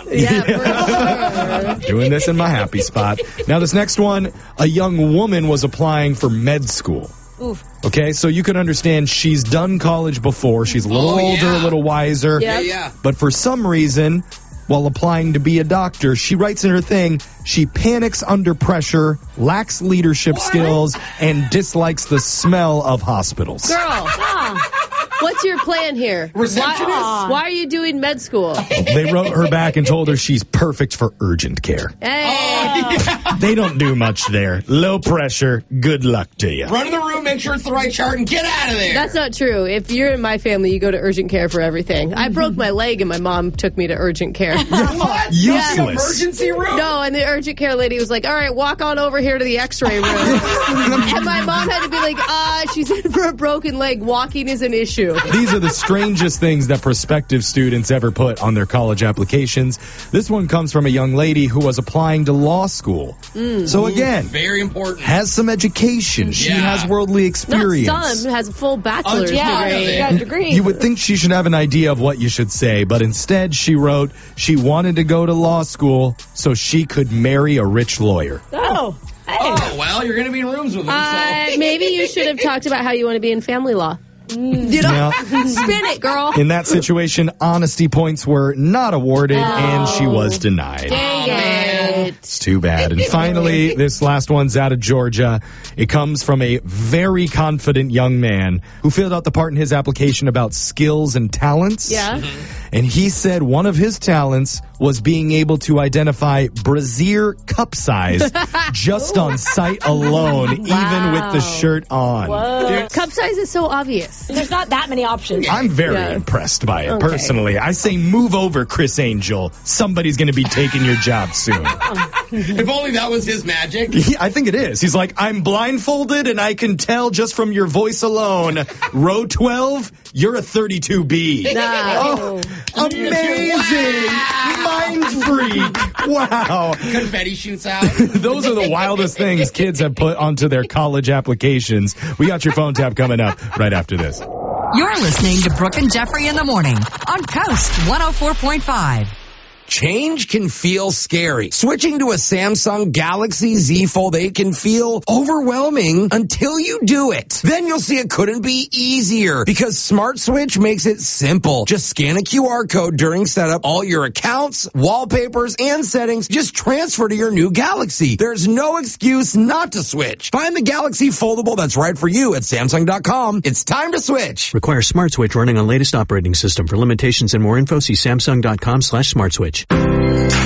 Yeah. Doing this in my happy spot. Now, this next one, a young woman was applying for med school. Oof. Okay, so you can understand she's done college before. She's a little older, a little wiser. Yeah. But for some reason, while applying to be a doctor, she writes in her thing, she panics under pressure, lacks leadership skills, and dislikes the smell of hospitals. Girl, what's your plan here? Receptionist? Why are you doing med school? They wrote her back and told her she's perfect for urgent care. Hey. They don't do much there. Low pressure, good luck to you. Run in the room, make sure it's the right chart, and get out of there. That's not true. If you're in my family, you go to urgent care for everything. I broke my leg and my mom took me to urgent care. What? Useless. Emergency room? No, and the urgent care lady was like, all right, walk on over here to the x-ray room. And my mom had to be like, she's in for a broken leg. Walking is an issue. These are the strangest things that prospective students ever put on their college applications. This one comes from a young lady who was applying to law school. So again, Very important. has some education. She Yeah. has worldly experience. Not some, has a full bachelor's degree. You would think she should have an idea of what you should say, but instead she wrote she wanted to go to law school so she could marry a rich lawyer. Oh. Oh, well, you're going to be in rooms with him, so. Maybe you should have talked about how you want to be in family law. You know, Now, spin it, girl. in that situation, honesty points were not awarded and she was denied. Dang it. It's too bad. And finally, this last one's out of Georgia. It comes from a very confident young man who filled out the part in his application about skills and talents. Yeah. And he said one of his talents was being able to identify brassiere cup size just on sight alone, even with the shirt on. Cup size is so obvious. There's not that many options. I'm very impressed by it, personally. I say move over, Chris Angel. Somebody's going to be taking your job soon. If only that was his magic. I think it is. He's like, I'm blindfolded and I can tell just from your voice alone. Row 12, you're a 32B. No. Amazing! Mind freak! Wow. Confetti shoots out. Those are the wildest things kids have put onto their college applications. We got your phone tap coming up right after this. You're listening to Brooke and Jeffrey in the morning on Coast 104.5. Change can feel scary. Switching to a Samsung Galaxy Z Fold 8 can feel overwhelming until you do it. Then you'll see it couldn't be easier because Smart Switch makes it simple. Just scan a QR code during setup. All your accounts, wallpapers, and settings just transfer to your new Galaxy. There's no excuse not to switch. Find the Galaxy Foldable that's right for you at Samsung.com. It's time to switch. Requires Smart Switch running on latest operating system. For limitations and more info, see Samsung.com/Smart Switch.